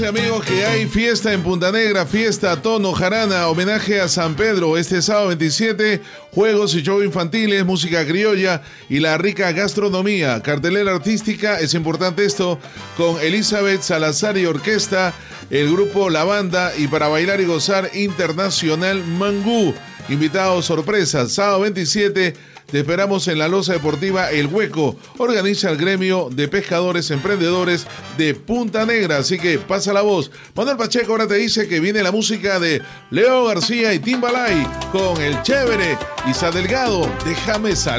Amigos, que hay fiesta en Punta Negra, fiesta Tono Jarana, homenaje a San Pedro, este sábado 27, juegos y show infantiles, música criolla y la rica gastronomía, cartelera artística, es importante esto, con Elizabeth Salazar y orquesta, el grupo La Banda y para bailar y gozar Internacional Mangú, invitados sorpresas, sábado 27, te esperamos en la Loza Deportiva El Hueco. Organiza el gremio de pescadores emprendedores de Punta Negra. Así que pasa la voz. Manuel Pacheco ahora te dice que viene la música de Leo García y Timbalay con El Chévere. Isa Delgado, déjame salir.